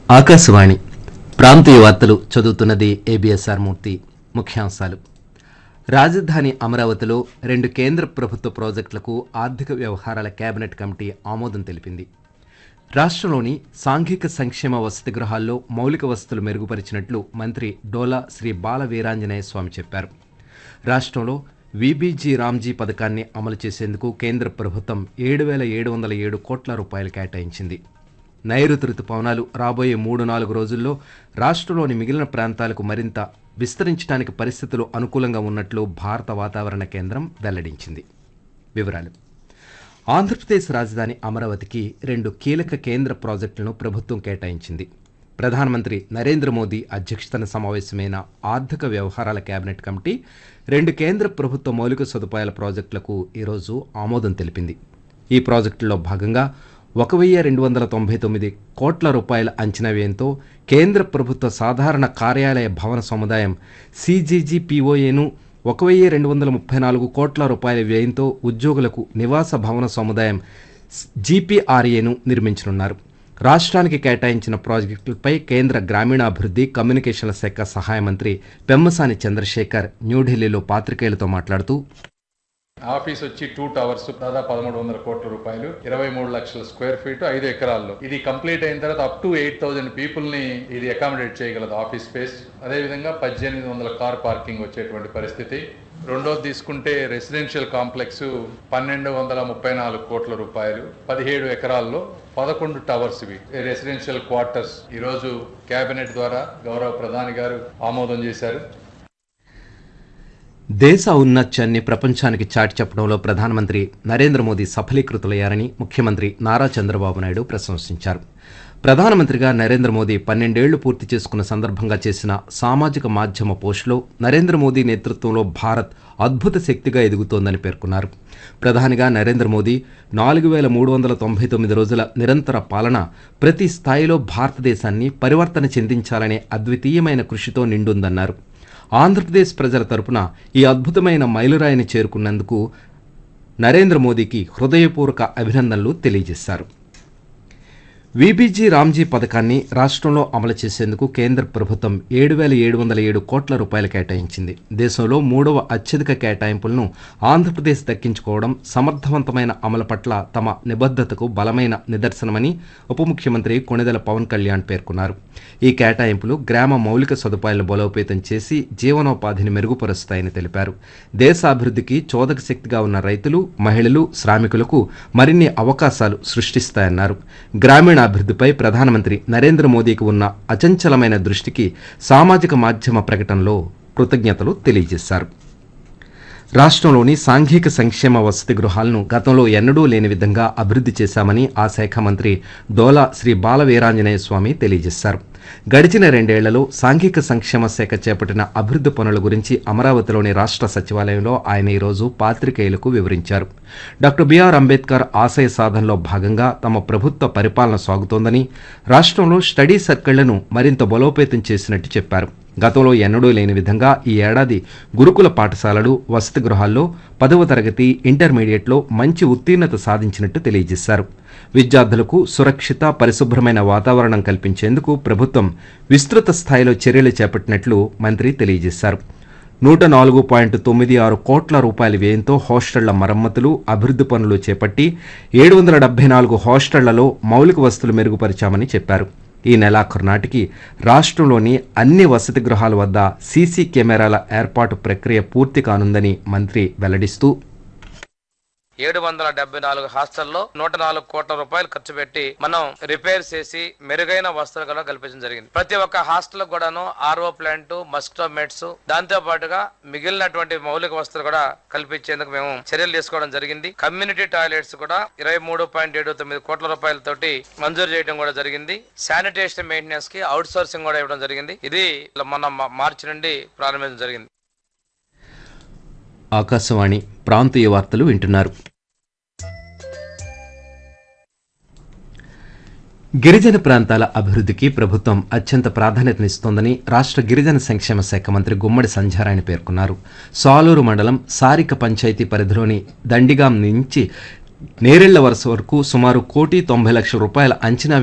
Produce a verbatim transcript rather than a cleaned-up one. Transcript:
ఆకాశవాణి ప్రాంతీయ వార్తలు చదువుతున్నది ఏబిఎస్ఆర్ మూర్తి. ముఖ్యాంశాలు: రాజధాని అమరావతిలో రెండు కేంద్ర ప్రభుత్వ ప్రాజెక్టులకు ఆర్థిక వ్యవహారాల కేబినెట్ కమిటీ ఆమోదం తెలిపింది. రాష్ట్రంలోని సాంఘిక సంక్షేమ వసతి గృహాల్లో మౌలిక వసతులు మెరుగుపరిచినట్లు మంత్రి డోలా శ్రీ బాల వీరాంజనేయ స్వామి చెప్పారు. రాష్ట్రంలో వీబీజీ రామ్జీ పథకాన్ని అమలు చేసేందుకు కేంద్ర ప్రభుత్వం ఏడు వేల ఏడు వందల ఏడు కోట్ల రూపాయలు కేటాయించింది. నైరుతి రుతుపవనాలు రాబోయే మూడు నాలుగు రోజుల్లో రాష్ట్రంలోని మిగిలిన ప్రాంతాలకు మరింత విస్తరించడానికి పరిస్థితులు అనుకూలంగా ఉన్నట్లు భారత వాతావరణ కేంద్రం వెల్లడించింది. వివరాలు: ఆంధ్రప్రదేశ్ రాజధాని అమరావతికి రెండు కీలక కేంద్ర ప్రాజెక్టులను ప్రభుత్వం కేటాయించింది. ప్రధానమంత్రి నరేంద్ర మోదీ అధ్యక్షతన సమావేశమైన ఆర్థిక వ్యవహారాల కేబినెట్ కమిటీ రెండు కేంద్ర ప్రభుత్వ మౌలిక సదుపాయాల ప్రాజెక్టులకు ఈరోజు ఆమోదం తెలిపింది. ఈ ప్రాజెక్టుల్లో భాగంగా ఒక వెయ్యి రెండు వందల తొంభై తొమ్మిది కోట్ల రూపాయల అంచనా వ్యయంతో కేంద్ర ప్రభుత్వ సాధారణ కార్యాలయ భవన సముదాయం సీజీజీపీఓఏను, ఒక వెయ్యి రెండు వందల ముప్పై నాలుగు కోట్ల రూపాయల వ్యయంతో ఉద్యోగులకు నివాస భవన సముదాయం జీపీఆర్ఏను నిర్మించనున్నారు. రాష్ట్రానికి కేటాయించిన ప్రాజెక్టులపై కేంద్ర గ్రామీణాభివృద్ధి కమ్యూనికేషన్ల శాఖ సహాయ మంత్రి పెమ్మసాని చంద్రశేఖర్ న్యూఢిల్లీలో పాత్రికేయులతో మాట్లాడుతూ, ఆఫీస్ వచ్చి టూ టవర్స్ దాదాపు పదమూడు వందల కోట్ల రూపాయలు, ఇరవై మూడు లక్షల స్క్వేర్ ఫీట్, ఐదు ఎకరాల్లో ఇది కంప్లీట్ అయిన తర్వాత up to eight thousand people ని ఇది అకామిడేట్ చేయగలదు ఆఫీస్ స్పేస్. అదే విధంగా పద్దెనిమిది వందల కార్ పార్కింగ్ వచ్చేటువంటి పరిస్థితి. రెండోది తీసుకుంటే రెసిడెన్షియల్ కాంప్లెక్స్ పన్నెండు వందల ముప్పై నాలుగు కోట్ల రూపాయలు, పదిహేడు ఎకరాల్లో పదకొండు టవర్స్. ఇవి రెసిడెన్షియల్ క్వార్టర్స్ ఈరోజు కేబినెట్ ద్వారా గౌరవ ప్రధాని గారు ఆమోదం చేశారు. దేశ ఔన్నత్యాన్ని ప్రపంచానికి చాటి చెప్పడంలో ప్రధానమంత్రి నరేంద్ర మోదీ సఫలీకృతులయ్యారని ముఖ్యమంత్రి నారా చంద్రబాబు నాయుడు ప్రశంసించారు. ప్రధానమంత్రిగా నరేంద్ర మోదీ పన్నెండేళ్లు పూర్తి చేసుకున్న సందర్భంగా చేసిన సామాజిక మాధ్యమ పోస్టులో నరేంద్ర మోదీ నేతృత్వంలో భారత్ అద్భుత శక్తిగా ఎదుగుతోందని పేర్కొన్నారు. ప్రధానిగా నరేంద్ర మోదీ నాలుగు వేల మూడు వందల తొంభై తొమ్మిది రోజుల నిరంతర పాలన ప్రతి స్థాయిలో భారతదేశాన్ని పరివర్తన చెందించాలనే అద్వితీయమైన కృషితో నిండుందన్నారు. ఆంధ్రప్రదేశ్ ప్రజల తరపున ఈ అద్భుతమైన మైలురాయిని చేరుకున్నందుకు నరేంద్ర మోదీకి హృదయపూర్వక అభినందనలు తెలియజేశారు. వీబీజీ రామ్జీ పథకాన్ని రాష్ట్రంలో అమలు చేసేందుకు కేంద్ర ప్రభుత్వం ఏడు వేల ఏడు వందల ఏడు కోట్ల రూపాయలు కేటాయించింది. దేశంలో మూడవ అత్యధిక కేటాయింపులను ఆంధ్రప్రదేశ్ దక్కించుకోవడం సమర్థవంతమైన అమలు పట్ల తమ నిబద్ధతకు బలమైన నిదర్శనమని ఉప ముఖ్యమంత్రి కొణిదెల పవన్ కళ్యాణ్ పేర్కొన్నారు. ఈ కేటాయింపులు గ్రామ మౌలిక సదుపాయాలను బలోపేతం చేసి జీవనోపాధిని మెరుగుపరుస్తాయని తెలిపారు. దేశాభివృద్ధికి చోదక శక్తిగా ఉన్న రైతులు, మహిళలు, శ్రామికులకు మరిన్ని అవకాశాలు సృష్టిస్తాయన్నారు. గ్రామీణ అభివృద్ధిపై ప్రధానమంత్రి నరేంద్ర మోదీకి ఉన్న అచంచలమైన దృష్టికి సామాజిక మాధ్యమ ప్రకటనలో కృతజ్ఞతలు తెలియజేశారు. రాష్ట్రంలోని సాంఘిక సంక్షేమ వసతి గృహాలను గతంలో ఎన్నడూ లేని విధంగా అభివృద్ధి చేశామని ఆ శాఖ మంత్రి డోలా శ్రీ బాల వీరాంజనేయ స్వామి తెలియజేశారు. గడిచిన రెండేళ్లలో సాంఘిక సంక్షేమ శాఖ చేపట్టిన అభివృద్ధి పనుల గురించి అమరావతిలోని రాష్ట్ర సచివాలయంలో ఆయన ఈరోజు పాత్రికేయులకు వివరించారు. డాక్టర్ బిఆర్ అంబేద్కర్ ఆశయ సాధనలో భాగంగా తమ ప్రభుత్వ పరిపాలన సాగుతోందని, రాష్ట్రంలో స్టడీ సర్కిళ్లను మరింత బలోపేతం చేసినట్టు చెప్పారు. గతంలో ఎన్నడూ లేని విధంగా ఈ ఏడాది గురుకుల పాఠశాలలు, వసతి గృహాల్లో పదవ తరగతి, ఇంటర్మీడియట్లో మంచి ఉత్తీర్ణత సాధించినట్టు తెలియజేశారు. విద్యార్థులకు సురక్షిత, పరిశుభ్రమైన వాతావరణం కల్పించేందుకు ప్రభుత్వం విస్తృత స్థాయిలో చర్యలు చేపట్టినట్లు మంత్రి తెలియజేశారు. నూట నాలుగు పాయింట్ తొమ్మిది ఆరు కోట్ల రూపాయల వ్యయంతో హాస్టళ్ల మరమ్మతులు, అభివృద్ధి పనులు చేపట్టి ఏడు వందల డెబ్బై నాలుగు హాస్టళ్లలో మౌలిక వసతులు మెరుగుపరిచామని చెప్పారు. ఈ నెలాఖరు నాటికి రాష్ట్రంలోని అన్ని వసతి గృహాల వద్ద సీసీ కెమెరాల ఏర్పాటు ప్రక్రియ పూర్తి కానుందని మంత్రి వెల్లడిస్తూ, ఏడు వందల డెబ్బై నాలుగు హాస్టల్లో నూట నాలుగు కోట్ల రూపాయలు ఖర్చు పెట్టి మనం రిపేర్ చేసి మెరుగైన వసతులు కూడా కల్పించడం జరిగింది. ప్రతి ఒక్క హాస్టల్ కూడాను ఆర్ఓ ప్లాంట్, మస్కిటో మెట్స్, దాంతో పాటుగా మిగిలినటువంటి మౌలిక వసతులు కూడా కల్పించేందుకు మేము చర్యలు తీసుకోవడం జరిగింది. కమ్యూనిటీ టాయిలెట్స్ కూడా ఇరవై మూడు పాయింట్ ఏడు తొమ్మిది కోట్ల రూపాయలతోటి మంజూరు చేయడం కూడా జరిగింది. శానిటేషన్ మెయింటెనెన్స్ కి అవుట్ సోర్సింగ్ కూడా ఇవ్వడం జరిగింది. ఇది మన మార్చి నుండి ప్రారంభించడం జరిగింది. ఆకాశవాణి ప్రాంతీయ వార్తలు వింటున్నారు. గిరిజన ప్రాంతాల అభివృద్ధికి ప్రభుత్వం అత్యంత ప్రాధాన్యతనిస్తోందని రాష్ట్ర గిరిజన సంక్షేమ శాఖ మంత్రి గుమ్మడి సంధ్యారాయణ పేర్కొన్నారు. సాలూరు మండలం సారిక పంచాయతీ పరిధిలోని దండిగాం నుంచి నేరెళ్ల వరుస వరకు సుమారు కోటి తొంభై లక్షల రూపాయల అంచనా